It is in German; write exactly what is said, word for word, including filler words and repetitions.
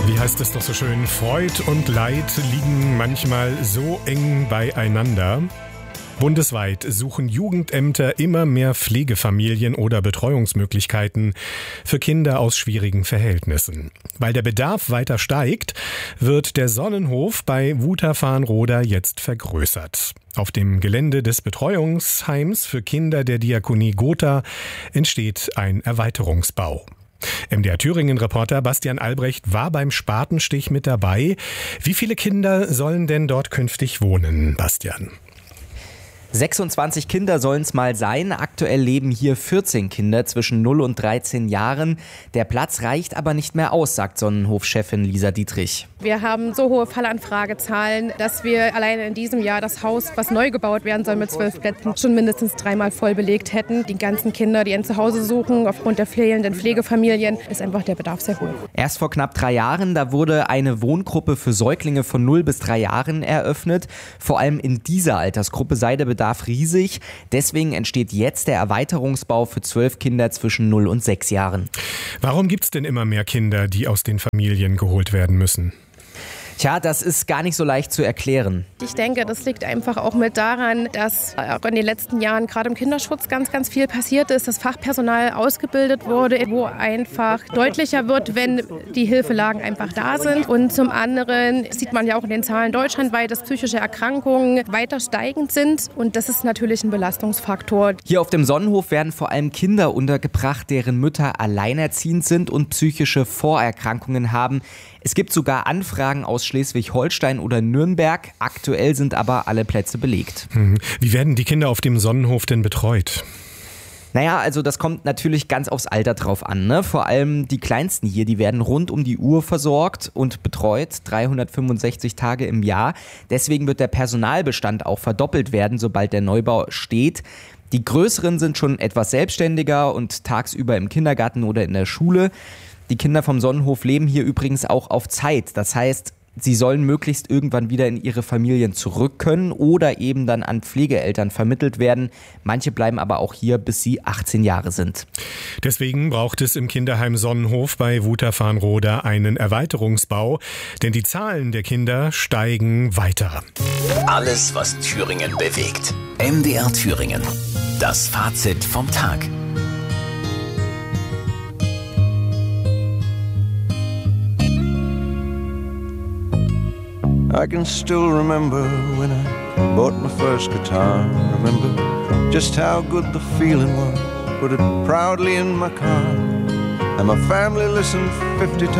Wie heißt es doch so schön, Freud und Leid liegen manchmal so eng beieinander. Bundesweit suchen Jugendämter immer mehr Pflegefamilien oder Betreuungsmöglichkeiten für Kinder aus schwierigen Verhältnissen. Weil der Bedarf weiter steigt, wird der Sonnenhof bei Wuther-Farnroda jetzt vergrößert. Auf dem Gelände des Betreuungsheims für Kinder der Diakonie Gotha entsteht ein Erweiterungsbau. M D R Thüringen-Reporter Bastian Albrecht war beim Spatenstich mit dabei. Wie viele Kinder sollen denn dort künftig wohnen, Bastian? sechsundzwanzig Kinder sollen es mal sein. Aktuell leben hier vierzehn Kinder zwischen null und dreizehn Jahren. Der Platz reicht aber nicht mehr aus, sagt Sonnenhof-Chefin Lisa Dietrich. Wir haben so hohe Fallanfragezahlen, dass wir alleine in diesem Jahr das Haus, was neu gebaut werden soll mit zwölf Plätzen, schon mindestens dreimal voll belegt hätten. Die ganzen Kinder, die ein Zuhause suchen, aufgrund der fehlenden Pflegefamilien, ist einfach der Bedarf sehr hoch. Erst vor knapp drei Jahren, da wurde eine Wohngruppe für Säuglinge von null bis drei Jahren eröffnet. Vor allem in dieser Altersgruppe sei der Bedarf riesig. Deswegen entsteht jetzt der Erweiterungsbau für zwölf Kinder zwischen null und sechs Jahren. Warum gibt es denn immer mehr Kinder, die aus den Familien geholt werden müssen? Tja, das ist gar nicht so leicht zu erklären. Ich denke, das liegt einfach auch mit daran, dass auch in den letzten Jahren gerade im Kinderschutz ganz, ganz viel passiert ist, dass Fachpersonal ausgebildet wurde, wo einfach deutlicher wird, wenn die Hilfelagen einfach da sind. Und zum anderen sieht man ja auch in den Zahlen deutschlandweit, dass psychische Erkrankungen weiter steigend sind. Und das ist natürlich ein Belastungsfaktor. Hier auf dem Sonnenhof werden vor allem Kinder untergebracht, deren Mütter alleinerziehend sind und psychische Vorerkrankungen haben. Es gibt sogar Anfragen aus Schleswig-Holstein oder Nürnberg. Aktuell sind aber alle Plätze belegt. Wie werden die Kinder auf dem Sonnenhof denn betreut? Naja, also das kommt natürlich ganz aufs Alter drauf an, ne? Vor allem die Kleinsten hier, die werden rund um die Uhr versorgt und betreut, dreihundertfünfundsechzig Tage im Jahr. Deswegen wird der Personalbestand auch verdoppelt werden, sobald der Neubau steht. Die Größeren sind schon etwas selbstständiger und tagsüber im Kindergarten oder in der Schule. Die Kinder vom Sonnenhof leben hier übrigens auch auf Zeit. Das heißt, sie sollen möglichst irgendwann wieder in ihre Familien zurück können oder eben dann an Pflegeeltern vermittelt werden. Manche bleiben aber auch hier, bis sie achtzehn Jahre sind. Deswegen braucht es im Kinderheim Sonnenhof bei Wuther-Farnroda einen Erweiterungsbau, denn die Zahlen der Kinder steigen weiter. Alles, was Thüringen bewegt. M D R Thüringen. Das Fazit vom Tag. I can still remember when I bought my first guitar. Remember just how good the feeling was. Put it proudly in my car. And my family listened fifty times.